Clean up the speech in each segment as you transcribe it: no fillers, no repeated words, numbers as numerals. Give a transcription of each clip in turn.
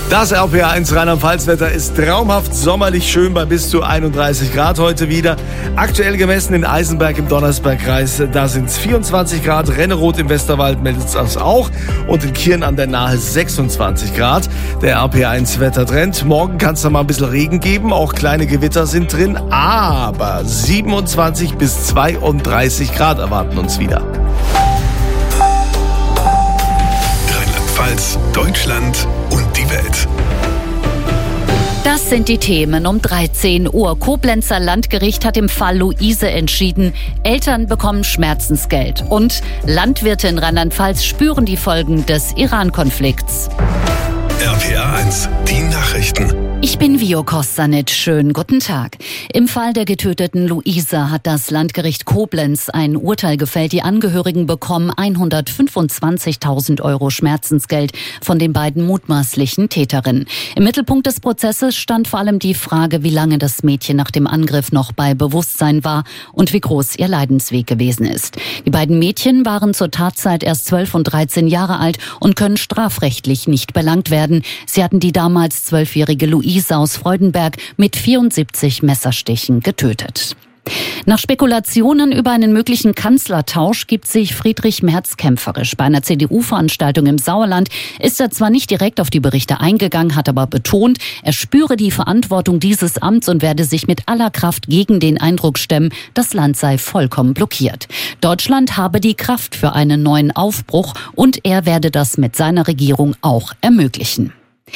Das RPR1 Rheinland-Pfalz-Wetter ist traumhaft sommerlich schön bei bis zu 31 Grad heute wieder. Aktuell gemessen in Eisenberg im Donnersbergkreis, da sind es 24 Grad. Renneroth im Westerwald meldet das auch. Und in Kirn an der Nahe 26 Grad. Der RPR1 Wettertrend. Morgen kann es noch mal ein bisschen Regen geben. Auch kleine Gewitter sind drin. Aber 27 bis 32 Grad erwarten uns wieder. Rheinland-Pfalz, Deutschland und die Welt. Das sind die Themen um 13 Uhr. Koblenzer Landgericht hat im Fall Luise entschieden. Eltern bekommen Schmerzensgeld. Und Landwirte in Rheinland-Pfalz spüren die Folgen des Iran-Konflikts. RPR1, die Nachrichten. Ich bin Vio Kostanic. Schönen guten Tag. Im Fall der getöteten Luise hat das Landgericht Koblenz ein Urteil gefällt. Die Angehörigen bekommen 125.000 € Schmerzensgeld von den beiden mutmaßlichen Täterinnen. Im Mittelpunkt des Prozesses stand vor allem die Frage, wie lange das Mädchen nach dem Angriff noch bei Bewusstsein war und wie groß ihr Leidensweg gewesen ist. Die beiden Mädchen waren zur Tatzeit erst 12 und 13 Jahre alt und können strafrechtlich nicht belangt werden. Sie hatten die damals 12-jährige Luise aus Freudenberg mit 74 Messerstichen getötet. Nach Spekulationen über einen möglichen Kanzlertausch gibt sich Friedrich Merz kämpferisch. Bei einer CDU-Veranstaltung im Sauerland ist er zwar nicht direkt auf die Berichte eingegangen, hat aber betont, er spüre die Verantwortung dieses Amts und werde sich mit aller Kraft gegen den Eindruck stemmen, das Land sei vollkommen blockiert. Deutschland habe die Kraft für einen neuen Aufbruch und er werde das mit seiner Regierung auch ermöglichen.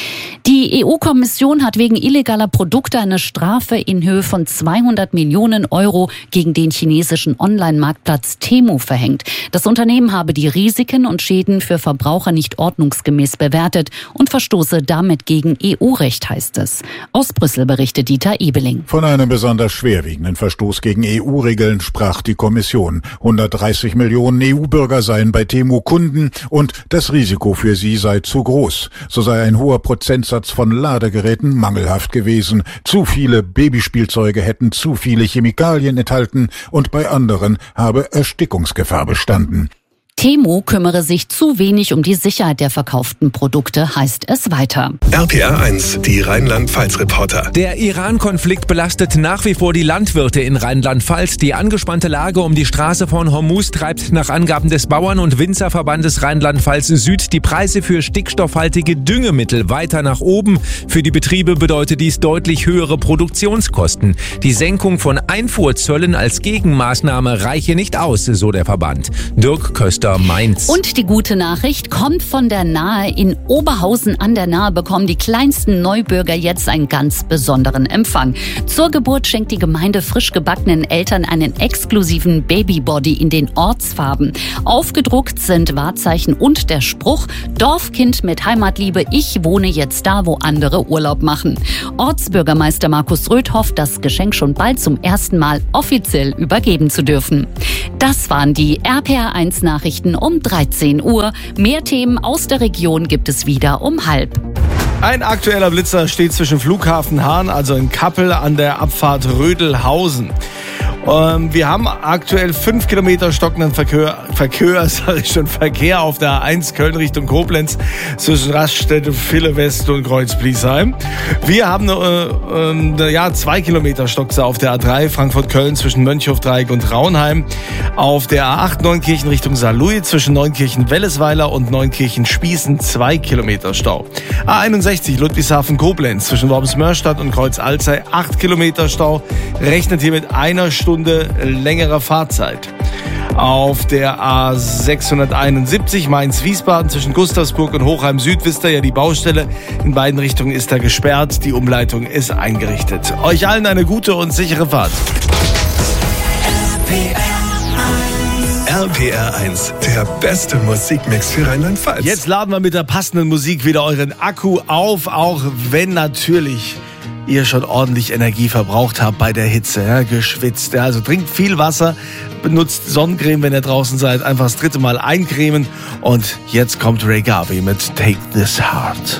Die EU-Kommission hat wegen illegaler Produkte eine Strafe in Höhe von 200 Millionen € gegen den chinesischen Online-Marktplatz Temu verhängt. Das Unternehmen habe die Risiken und Schäden für Verbraucher nicht ordnungsgemäß bewertet und verstoße damit gegen EU-Recht, heißt es. Aus Brüssel berichtet Dieter Ebeling. Von einem besonders schwerwiegenden Verstoß gegen EU-Regeln sprach die Kommission. 130 Millionen EU-Bürger seien bei Temu Kunden und das Risiko für sie sei zu groß. So sei ein hoher Prozentsatz von Ladegeräten mangelhaft gewesen. Zu viele Babyspielzeuge hätten zu viele Chemikalien enthalten und bei anderen habe Erstickungsgefahr bestanden. Temu kümmere sich zu wenig um die Sicherheit der verkauften Produkte, heißt es weiter. RPR1, die Rheinland-Pfalz-Reporter. Der Iran-Konflikt belastet nach wie vor die Landwirte in Rheinland-Pfalz. Die angespannte Lage um die Straße von Hormuz treibt nach Angaben des Bauern- und Winzerverbandes Rheinland-Pfalz Süd die Preise für stickstoffhaltige Düngemittel weiter nach oben. Für die Betriebe bedeutet dies deutlich höhere Produktionskosten. Die Senkung von Einfuhrzöllen als Gegenmaßnahme reiche nicht aus, so der Verband. Dirk Köster, Mainz. Und die gute Nachricht kommt von der Nahe. In Oberhausen an der Nahe bekommen die kleinsten Neubürger jetzt einen ganz besonderen Empfang. Zur Geburt schenkt die Gemeinde frisch gebackenen Eltern einen exklusiven Babybody in den Ortsfarben. Aufgedruckt sind Wahrzeichen und der Spruch: Dorfkind mit Heimatliebe, ich wohne jetzt da, wo andere Urlaub machen. Ortsbürgermeister Markus Röth hofft, das Geschenk schon bald zum ersten Mal offiziell übergeben zu dürfen. Das waren die RPR1 Nachrichten um 13 Uhr. Mehr Themen aus der Region gibt es wieder um 12:30. Ein aktueller Blitzer steht zwischen Flughafen Hahn, also in Kappel, an der Abfahrt Rödelhausen. Wir haben aktuell 5 Kilometer stockenden Verkehr auf der A1 Köln Richtung Koblenz zwischen Raststätte, Ville West und Kreuz-Bliesheim. Wir haben 2 Kilometer Stockse auf der A3 Frankfurt-Köln zwischen Mönchhof-Dreieck und Raunheim. Auf der A8 Neunkirchen Richtung Saarlouis zwischen Neunkirchen-Wellesweiler und Neunkirchen-Spießen 2 Kilometer Stau. A61 Ludwigshafen-Koblenz zwischen Worms-Mörstadt und Kreuz-Alzey 8 Kilometer Stau. Rechnet hier mit einer Stunde längerer Fahrzeit. Auf der A671 Mainz-Wiesbaden zwischen Gustavsburg und Hochheim Süd wisst ihr ja, die Baustelle in beiden Richtungen ist da gesperrt. Die Umleitung ist eingerichtet. Euch allen eine gute und sichere Fahrt. RPR1, der beste Musikmix für Rheinland-Pfalz. Jetzt laden wir mit der passenden Musik wieder euren Akku auf, auch wenn natürlich ihr schon ordentlich Energie verbraucht habt bei der Hitze, ja, geschwitzt. Ja, also trinkt viel Wasser, benutzt Sonnencreme, wenn ihr draußen seid, einfach das 3. Mal eincremen. Und jetzt kommt Ray Garvey mit Take This Heart.